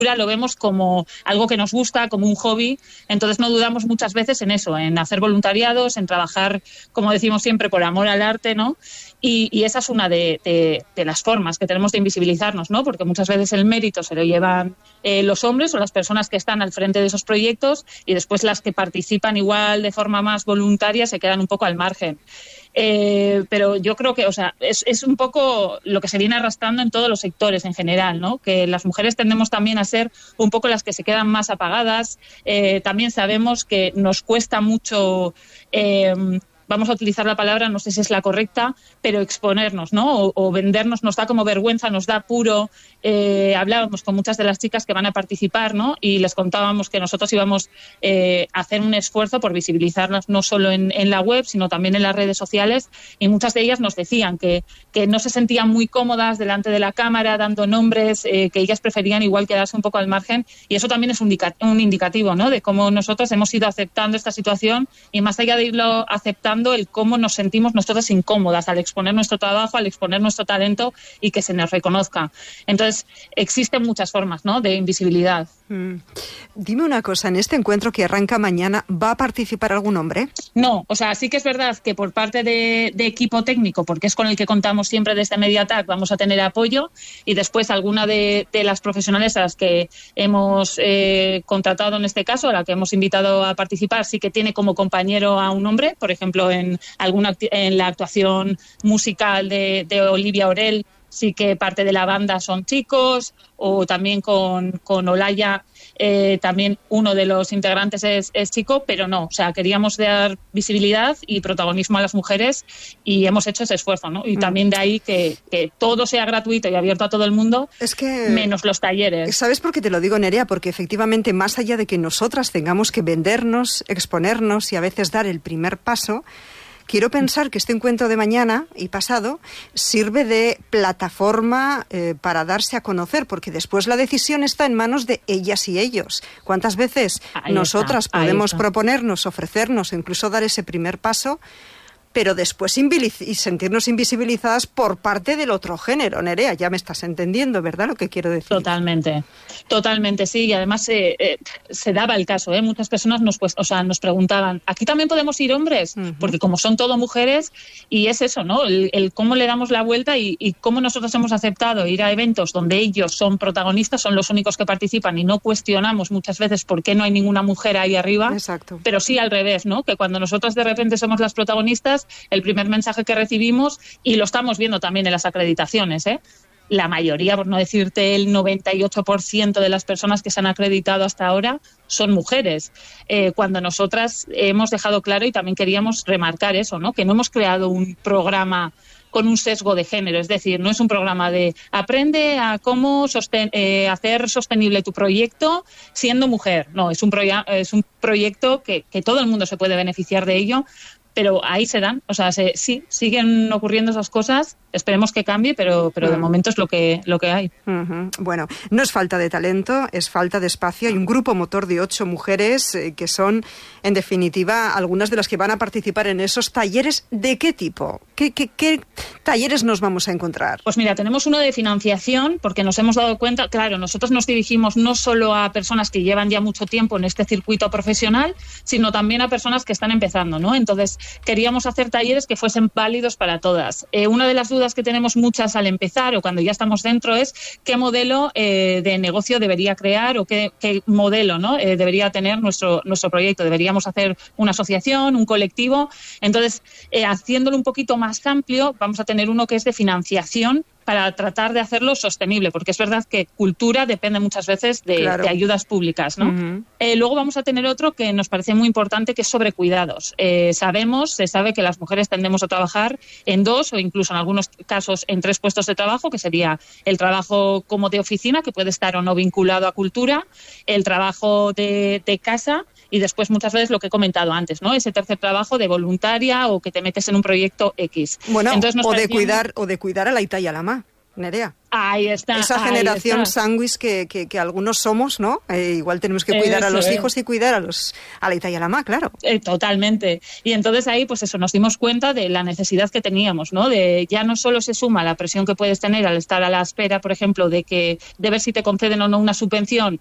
lo vemos como algo que nos gusta, como un hobby, entonces no dudamos muchas veces en eso, en hacer voluntariados, en trabajar, como decimos siempre, por amor al arte, ¿no? Y esa es una de las formas que tenemos de invisibilizarnos, ¿no? Porque muchas veces el mérito se lo llevan los hombres o las personas que están al frente de esos proyectos, y después las que participan igual de forma más voluntaria se quedan un poco al margen. Pero yo creo que, o sea, es un poco lo que se viene arrastrando en todos los sectores en general, ¿no? Que las mujeres tendemos también a ser un poco las que se quedan más apagadas. También sabemos que nos cuesta mucho, vamos a utilizar la palabra, no sé si es la correcta, pero exponernos, ¿no? O vendernos, nos da como vergüenza, nos da apuro. Hablábamos con muchas de las chicas que van a participar, ¿no? Y les contábamos que nosotros íbamos a hacer un esfuerzo por visibilizarlas no solo en la web, sino también en las redes sociales, y muchas de ellas nos decían que no se sentían muy cómodas delante de la cámara dando nombres, que ellas preferían igual quedarse un poco al margen, y eso también es un indicativo, ¿no? De cómo nosotros hemos ido aceptando esta situación, y más allá de irlo aceptando, el cómo nos sentimos nosotros incómodas al exponer nuestro trabajo, al exponer nuestro talento y que se nos reconozca. Entonces, existen muchas formas, ¿no?, de invisibilidad. Dime una cosa, en este encuentro que arranca mañana, ¿va a participar algún hombre? No, o sea, sí que es verdad que por parte de equipo técnico, porque es con el que contamos siempre desde Mediatak, vamos a tener apoyo, y después alguna de las profesionales a las que hemos contratado en este caso, a la que hemos invitado a participar, sí que tiene como compañero a un hombre, por ejemplo, en la actuación musical de Olivia Orell, sí que parte de la banda son chicos, o también con Olaya, también uno de los integrantes es chico, pero no, o sea, queríamos dar visibilidad y protagonismo a las mujeres, y hemos hecho ese esfuerzo, ¿no? Y también de ahí que todo sea gratuito y abierto a todo el mundo, es que, menos los talleres. ¿Sabes por qué te lo digo, Nerea? Porque efectivamente, más allá de que nosotras tengamos que vendernos, exponernos y a veces dar el primer paso, quiero pensar que este encuentro de mañana y pasado sirve de plataforma para darse a conocer, porque después la decisión está en manos de ellas y ellos. ¿Cuántas veces nosotras podemos proponernos, ofrecernos, incluso dar ese primer paso, pero después sentirnos invisibilizadas por parte del otro género? Nerea, ya me estás entendiendo, ¿verdad?, lo que quiero decir. Totalmente, sí, y además se daba el caso, muchas personas nos preguntaban, ¿aquí también podemos ir hombres? Porque como son todo mujeres, y es eso, ¿no?, el cómo le damos la vuelta y cómo nosotros hemos aceptado ir a eventos donde ellos son protagonistas, son los únicos que participan, y no cuestionamos muchas veces por qué no hay ninguna mujer ahí arriba. Exacto. Pero sí al revés, ¿no?, que cuando nosotros de repente somos las protagonistas, el primer mensaje que recibimos, y lo estamos viendo también en las acreditaciones, la mayoría, por no decirte el 98% de las personas que se han acreditado hasta ahora son mujeres, cuando nosotras hemos dejado claro, y también queríamos remarcar eso, ¿no?, que no hemos creado un programa con un sesgo de género, es decir, no es un programa de aprende a cómo hacer sostenible tu proyecto siendo mujer, no, es un proyecto que todo el mundo se puede beneficiar de ello, pero ahí se dan, o sea, sí, siguen ocurriendo esas cosas, esperemos que cambie, pero de momento es lo que hay. Bueno, no es falta de talento, es falta de espacio. Hay un grupo motor de 8 mujeres que son, en definitiva, algunas de las que van a participar en esos talleres. ¿De qué tipo? ¿Qué talleres nos vamos a encontrar? Pues mira, tenemos uno de financiación, porque nos hemos dado cuenta, claro, nosotros nos dirigimos no solo a personas que llevan ya mucho tiempo en este circuito profesional, sino también a personas que están empezando, ¿no? Entonces, queríamos hacer talleres que fuesen válidos para todas. Una de las dudas que tenemos muchas al empezar o cuando ya estamos dentro es qué modelo de negocio debería crear o qué modelo, ¿no?, debería tener nuestro proyecto. Deberíamos hacer una asociación, un colectivo. Entonces, haciéndolo un poquito más amplio, vamos a tener uno que es de financiación, para tratar de hacerlo sostenible, porque es verdad que cultura depende muchas veces de ayudas públicas, ¿no? Luego vamos a tener otro que nos parece muy importante, que es sobre cuidados. Se sabe que las mujeres tendemos a trabajar en 2 o incluso en algunos casos en 3 puestos de trabajo, que sería el trabajo como de oficina, que puede estar o no vinculado a cultura, el trabajo de casa, y después muchas veces lo que he comentado antes, ¿no?, ese tercer trabajo de voluntaria o que te metes en un proyecto X. Bueno, entonces, o de cuidar a la Ita y a la Ma. Nerea. Ahí está. Esa generación sándwich que algunos somos, ¿no? Igual tenemos que cuidar a los hijos y cuidar a la Ita y a la Ma, claro. Totalmente. Y entonces ahí, pues eso, nos dimos cuenta de la necesidad que teníamos, ¿no? De ya no solo se suma la presión que puedes tener al estar a la espera, por ejemplo, de ver si te conceden o no una subvención